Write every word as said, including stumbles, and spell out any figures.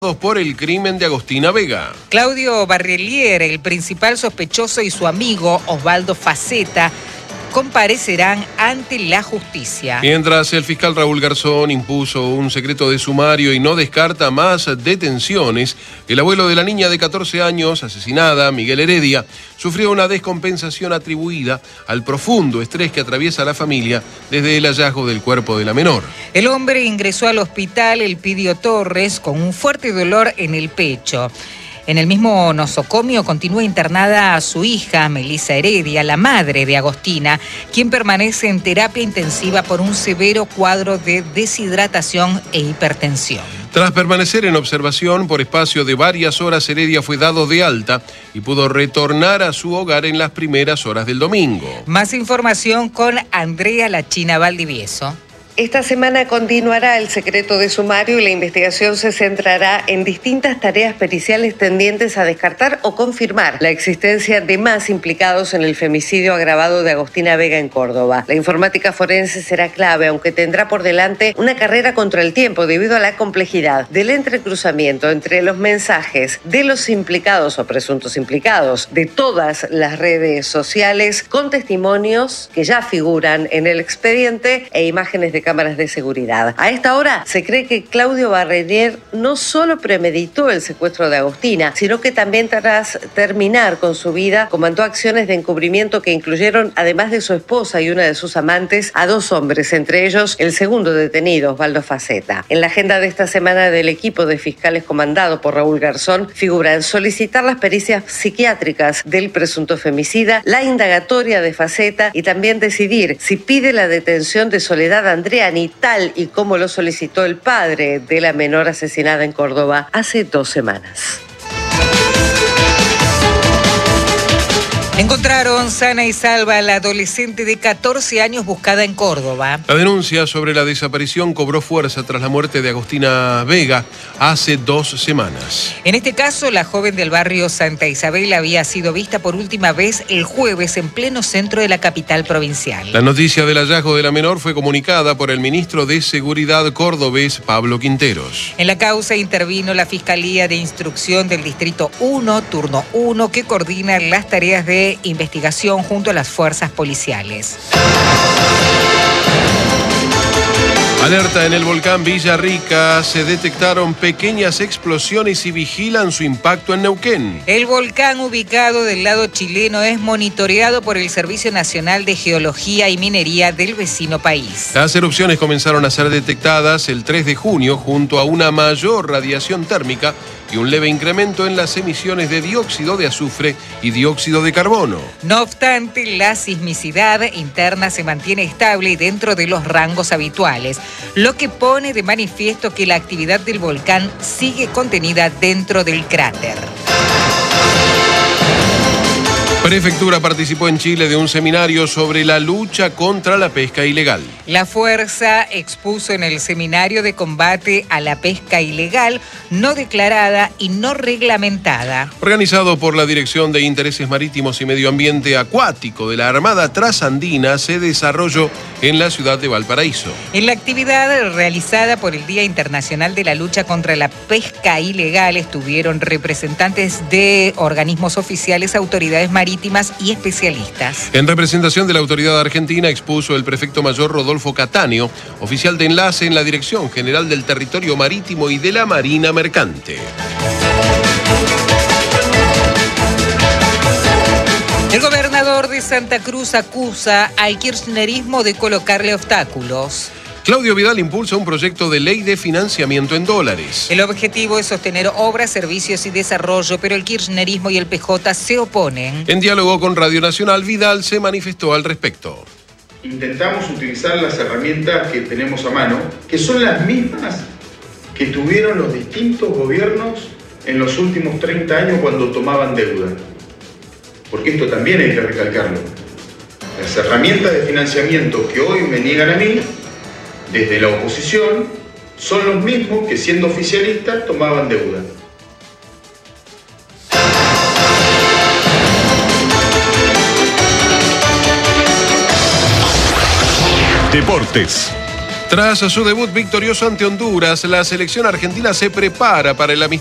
por el crimen de Agostina Vega. Claudio Barrelier, el principal sospechoso, y su amigo Osvaldo Faceta comparecerán ante la justicia. Mientras el fiscal Raúl Garzón impuso un secreto de sumario y no descarta más detenciones, el abuelo de la niña de catorce años asesinada, Miguel Heredia, sufrió una descompensación atribuida al profundo estrés que atraviesa la familia desde el hallazgo del cuerpo de la menor. El hombre ingresó al hospital Elpidio Torres con un fuerte dolor en el pecho. En el mismo nosocomio continúa internada a su hija, Melissa Heredia, la madre de Agostina, quien permanece en terapia intensiva por un severo cuadro de deshidratación e hipertensión. Tras permanecer en observación por espacio de varias horas, Heredia fue dado de alta y pudo retornar a su hogar en las primeras horas del domingo. Más información con Andrea La China Valdivieso. Esta semana continuará el secreto de sumario y la investigación se centrará en distintas tareas periciales tendientes a descartar o confirmar la existencia de más implicados en el femicidio agravado de Agostina Vega en Córdoba. La informática forense será clave, aunque tendrá por delante una carrera contra el tiempo debido a la complejidad del entrecruzamiento entre los mensajes de los implicados o presuntos implicados de todas las redes sociales, con testimonios que ya figuran en el expediente e imágenes de cámaras de seguridad. A esta hora se cree que Claudio Barrelier no solo premeditó el secuestro de Agostina, sino que también tras terminar con su vida comandó acciones de encubrimiento que incluyeron, además de su esposa y una de sus amantes, a dos hombres, entre ellos el segundo detenido, Osvaldo Faceta. En la agenda de esta semana del equipo de fiscales comandado por Raúl Garzón figuran solicitar las pericias psiquiátricas del presunto femicida, la indagatoria de Faceta y también decidir si pide la detención de Soledad Andrés, ni tal y como lo solicitó el padre de la menor asesinada en Córdoba hace dos semanas. Encontraron sana y salva a la adolescente de catorce años buscada en Córdoba. La denuncia sobre la desaparición cobró fuerza tras la muerte de Agostina Vega hace dos semanas. En este caso, la joven del barrio Santa Isabel había sido vista por última vez el jueves en pleno centro de la capital provincial. La noticia del hallazgo de la menor fue comunicada por el ministro de Seguridad cordobés, Pablo Quinteros. En la causa intervino la Fiscalía de Instrucción del Distrito uno, Turno uno, que coordina las tareas de investigación junto a las fuerzas policiales. Alerta en el volcán Villarrica, se detectaron pequeñas explosiones y vigilan su impacto en Neuquén. El volcán, ubicado del lado chileno, es monitoreado por el Servicio Nacional de Geología y Minería del vecino país. Las erupciones comenzaron a ser detectadas el tres de junio junto a una mayor radiación térmica y un leve incremento en las emisiones de dióxido de azufre y dióxido de carbono. No obstante, la sismicidad interna se mantiene estable y dentro de los rangos habituales, lo que pone de manifiesto que la actividad del volcán sigue contenida dentro del cráter. Prefectura participó en Chile de un seminario sobre la lucha contra la pesca ilegal. La Fuerza expuso en el seminario de combate a la pesca ilegal, no declarada y no reglamentada. Organizado por la Dirección de Intereses Marítimos y Medio Ambiente Acuático de la Armada Trasandina, se desarrolló en la ciudad de Valparaíso. En la actividad realizada por el Día Internacional de la Lucha contra la Pesca Ilegal estuvieron representantes de organismos oficiales, autoridades marítimas y especialistas. En representación de la autoridad argentina expuso el prefecto mayor Rodolfo Cattaneo, oficial de enlace en la Dirección General del Territorio Marítimo y de la Marina Mercante. El gobernador de Santa Cruz acusa al kirchnerismo de colocarle obstáculos. Claudio Vidal impulsa un proyecto de ley de financiamiento en dólares. El objetivo es sostener obras, servicios y desarrollo, pero el kirchnerismo y el P J se oponen. En diálogo con Radio Nacional, Vidal se manifestó al respecto. Intentamos utilizar las herramientas que tenemos a mano, que son las mismas que tuvieron los distintos gobiernos en los últimos treinta años cuando tomaban deuda. Porque esto también hay que recalcarlo. Las herramientas de financiamiento que hoy me niegan a mí, desde la oposición, son los mismos que siendo oficialistas tomaban deuda. Deportes. Tras su debut victorioso ante Honduras, la selección argentina se prepara para el amistoso